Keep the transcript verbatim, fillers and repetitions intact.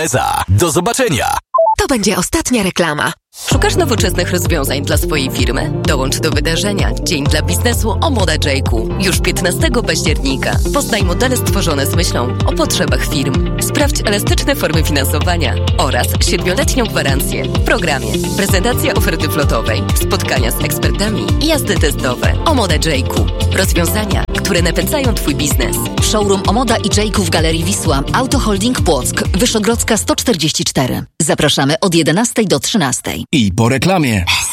S A. Do zobaczenia! To będzie ostatnia reklama. Szukasz nowoczesnych rozwiązań dla swojej firmy? Dołącz do wydarzenia Dzień dla biznesu o Moda J-ku. Już piętnastego października. Poznaj modele stworzone z myślą o potrzebach firm. Sprawdź elastyczne formy finansowania oraz siedmioletnią gwarancję w programie. Prezentacja oferty flotowej, spotkania z ekspertami i jazdy testowe o Moda J-ku. Rozwiązania, które napędzają Twój biznes. Showroom Omoda i J-ku w Galerii Wisła. Auto Holding Płock. Wyszogrodzka sto czterdzieści cztery. Zapraszamy od jedenastej do trzynastej. I po reklamie.